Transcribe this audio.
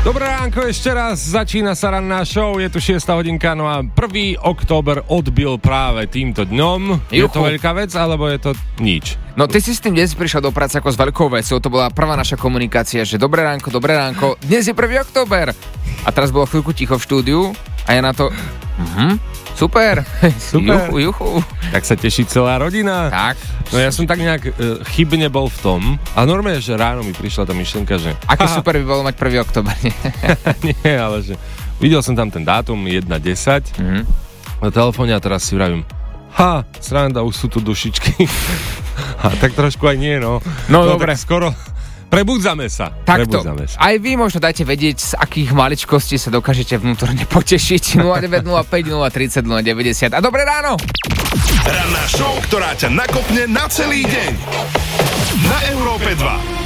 Dobré ránko, ešte raz začína sa ranná show, je tu 6. hodinka, no a 1. október odbil práve týmto dňom. Je to veľká vec, alebo je to nič? No ty si s tým dnes prišiel do práce ako s veľkou vecou, to bola prvá naša komunikácia, že dobré ránko, dnes je 1. október. A teraz bolo chvíľku ticho v štúdiu a ja na to... Super. Juchu. Tak sa teší celá rodina. Tak. No ja som tak nejak chybne bol v tom a normálne, že ráno mi prišla tá myšlienka, že... Aké super by bolo mať 1. október, nie? Nie, ale že... Videl som tam ten dátum 1.10 na telefóne a teraz si vravím, sranda, už sú tu dušičky. A tak trošku aj nie, no. No dobre. Skoro... Prebudzame sa. Takto. Aj vy možno dajte vedieť, z akých maličkostí sa dokážete vnútorne potešiť. 0905 030 090. A dobré ráno! Ranná show, ktorá ťa nakopne na celý deň. Na Európe 2.